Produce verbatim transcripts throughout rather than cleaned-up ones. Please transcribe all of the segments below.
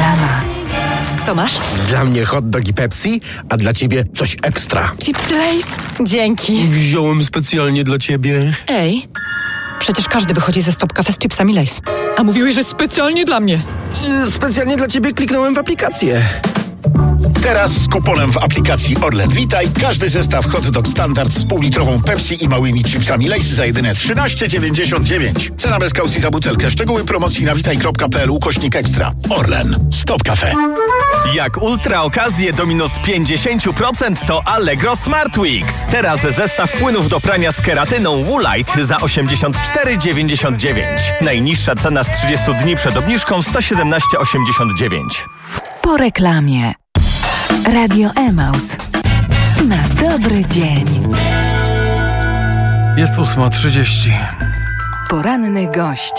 Reklama. Co masz? Dla mnie hot dog i Pepsi, a dla ciebie coś ekstra. Chipsy Lay's? Dzięki. Wziąłem specjalnie dla ciebie. Ej, przecież każdy wychodzi ze Stop Cafe z chipsami Lay's. A mówiłeś, że specjalnie dla mnie. Specjalnie dla ciebie kliknąłem w aplikację. Teraz z kuponem w aplikacji Orlen Witaj każdy zestaw hot dog standard z półlitrową Pepsi i małymi chipsami Lay's za jedyne trzynaście dziewięćdziesiąt dziewięć. Cena bez kaucji za butelkę. Szczegóły promocji na witaj kropka p l ukośnik ekstra. Orlen. Stop Cafe. Jak ultra okazje do minus pięćdziesiąt procent to Allegro Smart Weeks. Teraz zestaw płynów do prania z keratyną Woolite za osiemdziesiąt cztery dziewięćdziesiąt dziewięć. Najniższa cena z trzydziestu dni przed obniżką sto siedemnaście osiemdziesiąt dziewięć. Po reklamie. Radio Emaus. Na dobry dzień. Jest ósma trzydzieści. Poranny gość.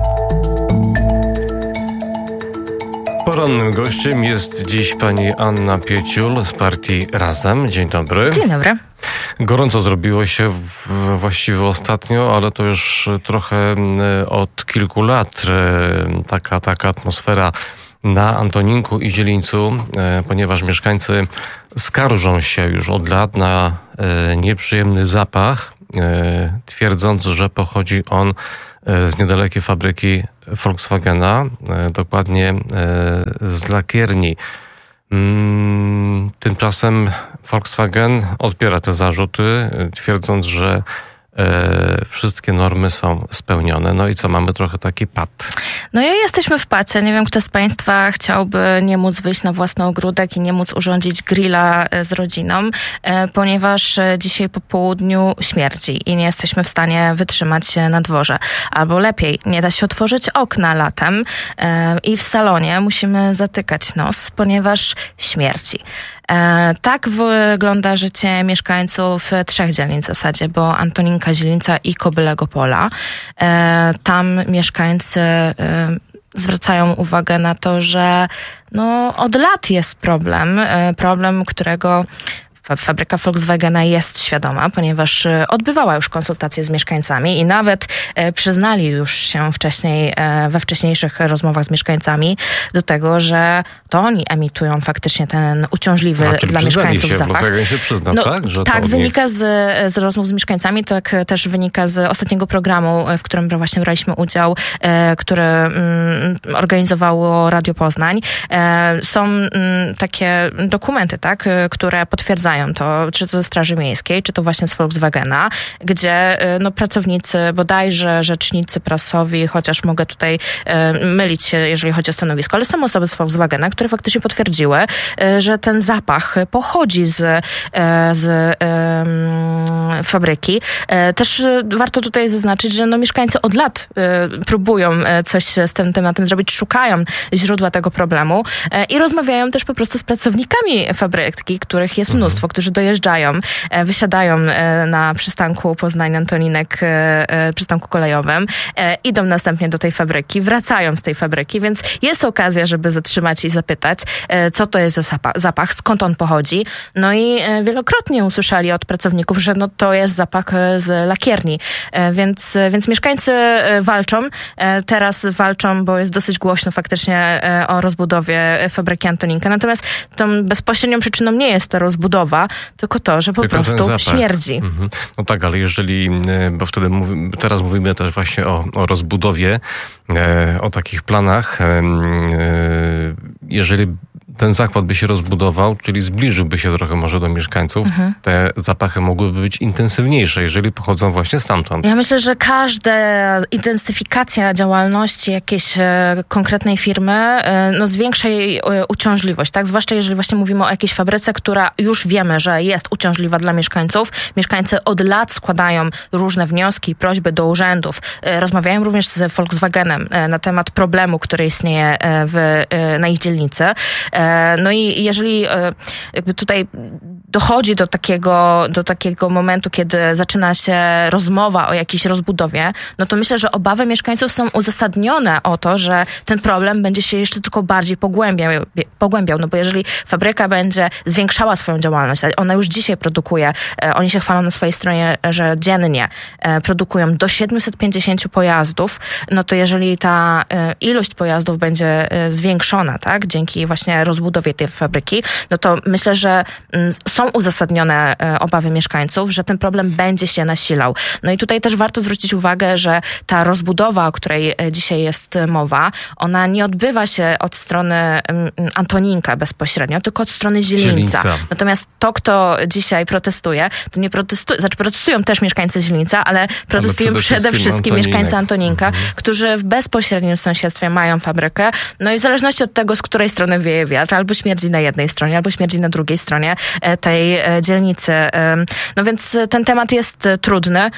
Porannym gościem jest dziś pani Anna Pieciul z partii Razem. Dzień dobry. Dzień dobry. Gorąco zrobiło się w, właściwie ostatnio, ale to już trochę od kilku lat taka, taka atmosfera na Antoninku i Zielińcu, ponieważ mieszkańcy skarżą się już od lat na nieprzyjemny zapach, twierdząc, że pochodzi on z niedalekiej fabryki Volkswagena, dokładnie z lakierni. Tymczasem Volkswagen odpiera te zarzuty, twierdząc, że E, wszystkie normy są spełnione. No i co, mamy trochę taki pad. No i jesteśmy w pacie. Nie wiem, kto z Państwa chciałby nie móc wyjść na własny ogródek i nie móc urządzić grilla z rodziną, e, ponieważ dzisiaj po południu śmierdzi i nie jesteśmy w stanie wytrzymać się na dworze. Albo lepiej, nie da się otworzyć okna latem e, i w salonie musimy zatykać nos, ponieważ śmierdzi. E, tak wygląda życie mieszkańców trzech dzielnic w zasadzie, bo Antoninka, Zielińca i Kobylego Pola. E, tam mieszkańcy e, zwracają uwagę na to, że no, od lat jest problem, e, problem, którego fabryka Volkswagena jest świadoma, ponieważ odbywała już konsultacje z mieszkańcami i nawet e, przyznali już się wcześniej, e, we wcześniejszych rozmowach z mieszkańcami do tego, że to oni emitują faktycznie ten uciążliwy A, dla mieszkańców się, zapach. Volkswagen się przyznał, no, tak? Że tak, to wynika z, z rozmów z mieszkańcami, tak też wynika z ostatniego programu, w którym właśnie braliśmy udział, e, który mm, organizowało Radio Poznań. E, są mm, takie dokumenty, tak, które potwierdzają to, czy to ze Straży Miejskiej, czy to właśnie z Volkswagena, gdzie no, pracownicy, bodajże rzecznicy prasowi, chociaż mogę tutaj e, mylić się, jeżeli chodzi o stanowisko, ale są osoby z Volkswagena, które faktycznie potwierdziły, e, że ten zapach pochodzi z, e, z e, fabryki. E, też warto tutaj zaznaczyć, że no, mieszkańcy od lat e, próbują coś z tym tematem zrobić, szukają źródła tego problemu e, i rozmawiają też po prostu z pracownikami fabryki, których jest mnóstwo, którzy dojeżdżają, wysiadają na przystanku Poznań-Antoninek, przystanku kolejowym, idą następnie do tej fabryki, wracają z tej fabryki, więc jest okazja, żeby zatrzymać i zapytać, co to jest za zapach, skąd on pochodzi. No i wielokrotnie usłyszeli od pracowników, że no to jest zapach z lakierni. Więc, więc mieszkańcy walczą. Teraz walczą, bo jest dosyć głośno faktycznie o rozbudowie fabryki Antoninka. Natomiast tą bezpośrednią przyczyną nie jest ta rozbudowa, tylko to, że po Tylko prostu śmierdzi. Mhm. No tak, ale jeżeli, bo wtedy mówi, teraz mówimy też właśnie o, o rozbudowie, o takich planach, jeżeli ten zakład by się rozbudował, czyli zbliżyłby się trochę może do mieszkańców, mhm. te zapachy mogłyby być intensywniejsze, jeżeli pochodzą właśnie stamtąd. Ja myślę, że każda intensyfikacja działalności jakiejś e, konkretnej firmy e, no, zwiększa jej e, uciążliwość, tak? Zwłaszcza jeżeli właśnie mówimy o jakiejś fabryce, która już wiemy, że jest uciążliwa dla mieszkańców. Mieszkańcy od lat składają różne wnioski, prośby do urzędów. E, rozmawiają również z Volkswagenem e, na temat problemu, który istnieje e, w, e, na ich dzielnicy. E, No i jeżeli jakby tutaj dochodzi do takiego, do takiego momentu, kiedy zaczyna się rozmowa o jakiejś rozbudowie, no to myślę, że obawy mieszkańców są uzasadnione o to, że ten problem będzie się jeszcze tylko bardziej pogłębiał, pogłębiał. No bo jeżeli fabryka będzie zwiększała swoją działalność, a ona już dzisiaj produkuje, e, oni się chwalą na swojej stronie, że dziennie e, produkują do siedemset pięćdziesiąt pojazdów, no to jeżeli ta e, ilość pojazdów będzie e, zwiększona, tak, dzięki właśnie rozbudowie tej fabryki, no to myślę, że m, są uzasadnione e, obawy mieszkańców, że ten problem będzie się nasilał. No i tutaj też warto zwrócić uwagę, że ta rozbudowa, o której e, dzisiaj jest mowa, ona nie odbywa się od strony m, Antoninka bezpośrednio, tylko od strony Zielińca. Zielińca. Natomiast to, kto dzisiaj protestuje, to nie protestują, znaczy protestują też mieszkańcy Zielińca, ale protestują ale przede, przede wszystkim Antoninek. mieszkańcy Antoninka, mhm. którzy w bezpośrednim sąsiedztwie mają fabrykę. No i w zależności od tego, z której strony wieje wiatr, albo śmierdzi na jednej stronie, albo śmierdzi na drugiej stronie tej dzielnicy. No więc ten temat jest trudny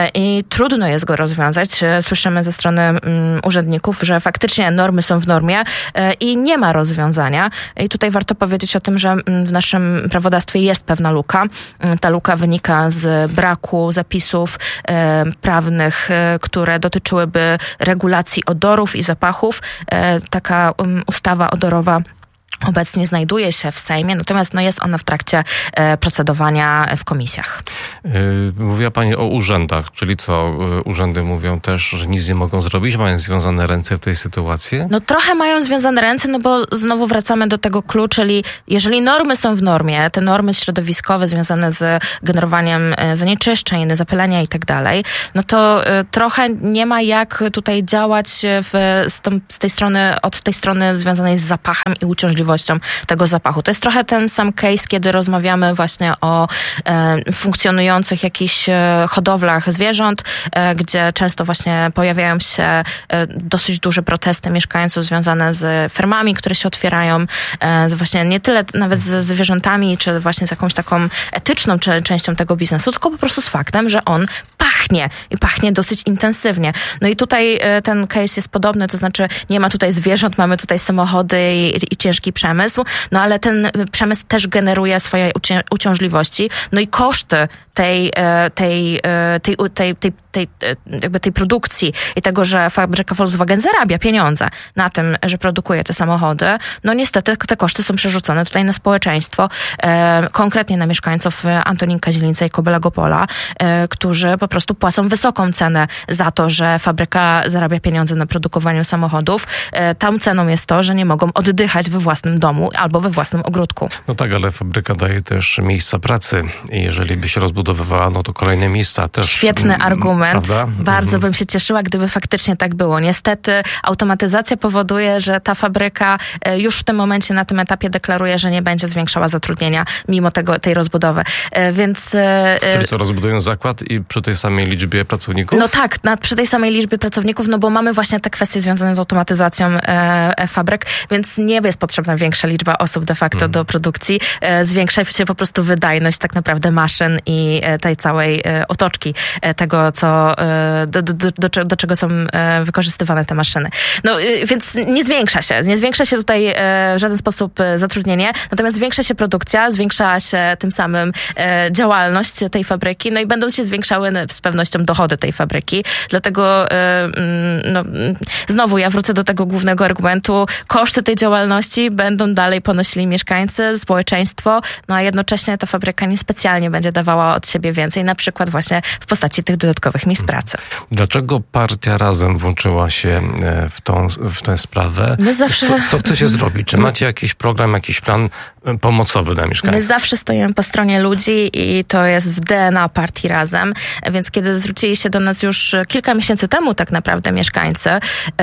i trudno jest go rozwiązać. Słyszymy ze strony urzędników, że faktycznie normy są w normie i nie ma rozwiązania. I tutaj warto powiedzieć o tym, że w naszym prawodawstwie jest pewna luka. Ta luka wynika z braku zapisów e, prawnych, e, które dotyczyłyby regulacji odorów i zapachów. E, taka um, ustawa odorowa obecnie znajduje się w Sejmie, natomiast no jest ona w trakcie e, procedowania w komisjach. Yy, mówiła Pani o urzędach, czyli co? Yy, urzędy mówią też, że nic nie mogą zrobić, mają związane ręce w tej sytuacji? No trochę mają związane ręce, no bo znowu wracamy do tego clue, czyli jeżeli normy są w normie, te normy środowiskowe związane z generowaniem zanieczyszczeń, zapylenia i tak dalej, no to y, trochę nie ma jak tutaj działać w, z, tą, z tej strony, od tej strony związanej z zapachem i uciążliwością tego zapachu. To jest trochę ten sam case, kiedy rozmawiamy właśnie o e, funkcjonujących jakichś e, hodowlach zwierząt, e, gdzie często właśnie pojawiają się e, dosyć duże protesty mieszkańców związane z fermami, które się otwierają, e, z właśnie nie tyle nawet ze zwierzętami, czy właśnie z jakąś taką etyczną czy, częścią tego biznesu, tylko po prostu z faktem, że on pachnie i pachnie dosyć intensywnie. No i tutaj e, ten case jest podobny, to znaczy nie ma tutaj zwierząt, mamy tutaj samochody i, i ciężki przemysł, no ale ten przemysł też generuje swoje ucię- uciążliwości, no i koszty tej, tej, tej, tej, tej, tej, jakby tej produkcji i tego, że fabryka Volkswagen zarabia pieniądze na tym, że produkuje te samochody, no niestety te koszty są przerzucone tutaj na społeczeństwo, konkretnie na mieszkańców Antoninka, Zielińca i Kobylego Pola, którzy po prostu płacą wysoką cenę za to, że fabryka zarabia pieniądze na produkowaniu samochodów. Tą ceną jest to, że nie mogą oddychać we własnym domu albo we własnym ogródku. No tak, ale fabryka daje też miejsca pracy i jeżeli by się rozbudowywała, no to kolejne miejsca też. Świetny argument. Prawda? Bardzo mhm. bym się cieszyła, gdyby faktycznie tak było. Niestety automatyzacja powoduje, że ta fabryka już w tym momencie, na tym etapie deklaruje, że nie będzie zwiększała zatrudnienia mimo tego, tej rozbudowy. Więc... Czyli co, rozbudują zakład i przy tej samej liczbie pracowników? No tak, na, przy tej samej liczbie pracowników, no bo mamy właśnie te kwestie związane z automatyzacją e, fabryk, więc nie jest potrzebna większa liczba osób de facto hmm. do produkcji. E, zwiększa się po prostu wydajność tak naprawdę maszyn i e, tej całej e, otoczki e, tego, co, e, do, do, do, do, do czego są e, wykorzystywane te maszyny. No e, więc nie zwiększa się. Nie zwiększa się tutaj e, w żaden sposób e, zatrudnienie, natomiast zwiększa się produkcja, zwiększa się tym samym e, działalność tej fabryki, no i będą się zwiększały z pewnością dochody tej fabryki. Dlatego e, no, znowu ja wrócę do tego głównego argumentu. Koszty tej działalności będą dalej ponosili mieszkańcy, społeczeństwo, no a jednocześnie ta fabryka niespecjalnie będzie dawała od siebie więcej, na przykład właśnie w postaci tych dodatkowych miejsc pracy. Dlaczego partia Razem włączyła się w tą, w tę sprawę? My zawsze... Co, co chcecie zrobić? Czy macie jakiś program, jakiś plan pomocowy dla mieszkańców? My zawsze stoimy po stronie ludzi i to jest w D N A partii Razem, więc kiedy zwrócili się do nas już kilka miesięcy temu tak naprawdę mieszkańcy,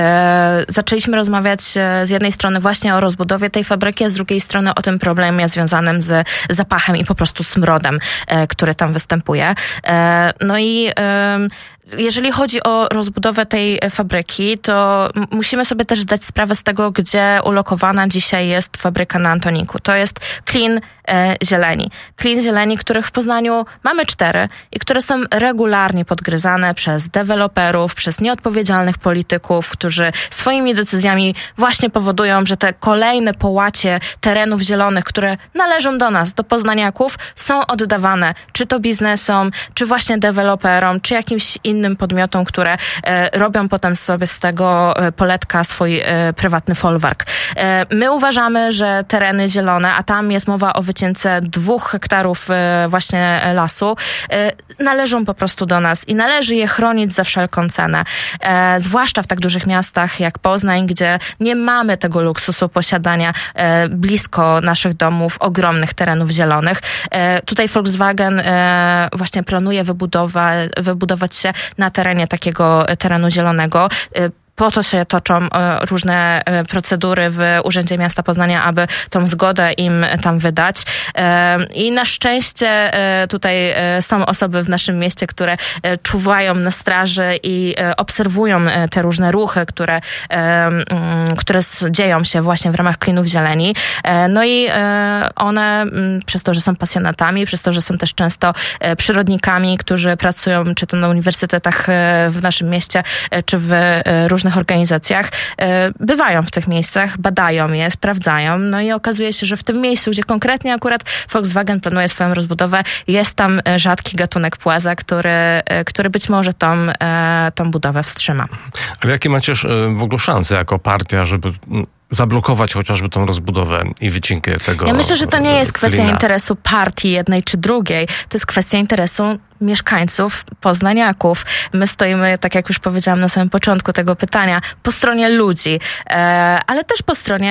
e, zaczęliśmy rozmawiać z jednej strony właśnie o rozbudowie tej fabryki, a z drugiej strony o tym problemie związanym z zapachem i po prostu smrodem, e, który tam występuje. E, no i e, jeżeli chodzi o rozbudowę tej fabryki, to m- musimy sobie też zdać sprawę z tego, gdzie ulokowana dzisiaj jest fabryka na Antoniku. To jest Clean e, zieleni. Klin zieleni, których w Poznaniu mamy cztery i które są regularnie podgryzane przez deweloperów, przez nieodpowiedzialnych polityków, którzy swoimi decyzjami właśnie powodują, że te kolejne połacie terenów zielonych, które należą do nas, do poznaniaków, są oddawane czy to biznesom, czy właśnie deweloperom, czy jakimś innym podmiotom, które e, robią potem sobie z tego e, poletka swój e, prywatny folwark. E, my uważamy, że tereny zielone, a tam jest mowa o wycięce dwóch hektarów e, właśnie lasu, e, należą po prostu do nas i należy je chronić za wszelką cenę. E, zwłaszcza w tak dużych miastach jak Poznań, gdzie nie mamy tego luksusu posiadania e, blisko naszych domów ogromnych terenów zielonych. E, tutaj Volkswagen e, właśnie planuje wybudowa, wybudować się na terenie takiego terenu zielonego. E, Po to się toczą e, różne e, procedury w Urzędzie Miasta Poznania, aby tą zgodę im tam wydać. E, I na szczęście e, tutaj e, są osoby w naszym mieście, które e, czuwają na straży i e, obserwują e, te różne ruchy, które, e, m, które dzieją się właśnie w ramach Klinów Zieleni. E, no i e, one m, przez to, że są pasjonatami, przez to, że są też często e, przyrodnikami, którzy pracują czy to na uniwersytetach e, w naszym mieście, e, czy w e, różnych organizacjach, bywają w tych miejscach, badają je, sprawdzają, no i okazuje się, że w tym miejscu, gdzie konkretnie akurat Volkswagen planuje swoją rozbudowę, jest tam rzadki gatunek płaza, który, który być może tą, tą budowę wstrzyma. Ale jakie macie w ogóle szanse jako partia, żeby zablokować chociażby tą rozbudowę i wycinkę tego? Ja myślę, że to nie jest kwestia klina. interesu partii jednej czy drugiej. To jest kwestia interesu mieszkańców, poznaniaków. My stoimy, tak jak już powiedziałam na samym początku tego pytania, po stronie ludzi, e, ale też po stronie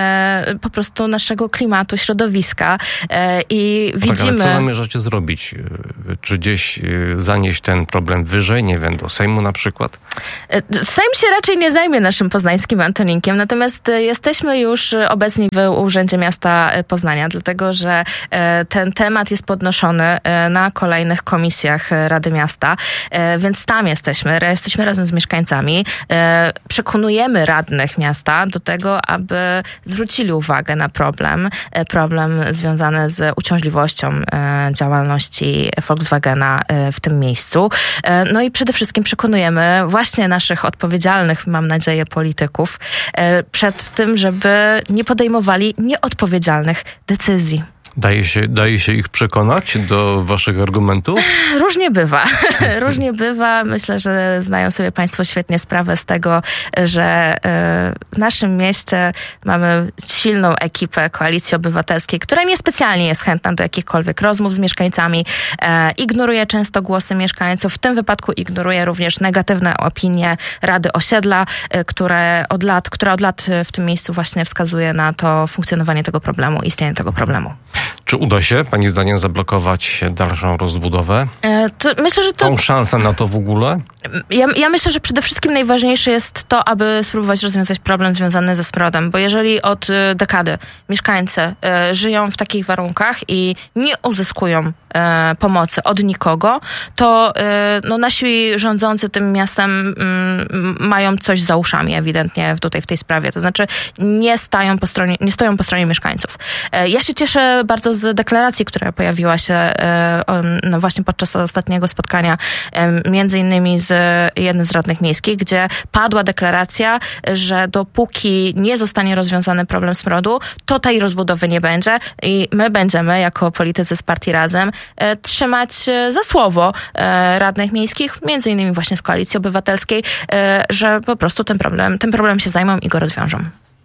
e, po prostu naszego klimatu, środowiska e, i tak, widzimy... Ale co zamierzacie zrobić? Czy gdzieś zanieść ten problem wyżej, nie wiem, do Sejmu na przykład? Sejm się raczej nie zajmie naszym poznańskim Antoninkiem, natomiast jesteśmy już obecni w Urzędzie Miasta Poznania, dlatego że ten temat jest podnoszony na kolejnych komisjach Rady Miasta, więc tam jesteśmy, jesteśmy razem z mieszkańcami, przekonujemy radnych miasta do tego, aby zwrócili uwagę na problem, problem związany z uciążliwością działalności Volkswagena w tym miejscu. No i przede wszystkim przekonujemy właśnie naszych odpowiedzialnych, mam nadzieję, polityków przed tym, żeby nie podejmowali nieodpowiedzialnych decyzji. Daje się, daje się ich przekonać do waszych argumentów? Różnie bywa. Różnie bywa. Myślę, że znają sobie państwo świetnie sprawę z tego, że w naszym mieście mamy silną ekipę Koalicji Obywatelskiej, która niespecjalnie jest chętna do jakichkolwiek rozmów z mieszkańcami, ignoruje często głosy mieszkańców. W tym wypadku ignoruje również negatywne opinie Rady Osiedla, które od lat, która od lat w tym miejscu właśnie wskazuje na to funkcjonowanie tego problemu, istnienie tego problemu. Czy uda się, pani zdaniem, zablokować dalszą rozbudowę? E, to myślę, że to... Są szanse na to w ogóle? Ja, ja myślę, że przede wszystkim najważniejsze jest to, aby spróbować rozwiązać problem związany ze smrodem, bo jeżeli od dekady mieszkańcy e, żyją w takich warunkach i nie uzyskują e, pomocy od nikogo, to e, no, nasi rządzący tym miastem m, mają coś za uszami ewidentnie tutaj w tej sprawie. To znaczy nie, stają po stronie, nie stoją po stronie mieszkańców. E, ja się cieszę bardzo z deklaracji, która pojawiła się e, no, właśnie podczas ostatniego spotkania e, między innymi z jednym z radnych miejskich, gdzie padła deklaracja, że dopóki nie zostanie rozwiązany problem smrodu, to tej rozbudowy nie będzie i my będziemy jako politycy z partii Razem e, trzymać za słowo e, radnych miejskich, między innymi właśnie z Koalicji Obywatelskiej, e, że po prostu ten problem, tym problem się zajmą i go rozwiążą.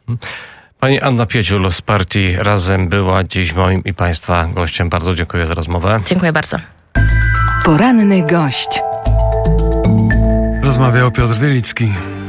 Pani Anna Pieciul z partii Razem była dziś moim i państwa gościem. Bardzo dziękuję za rozmowę. Dziękuję bardzo. Poranny gość. Rozmawiał Piotr Wielicki.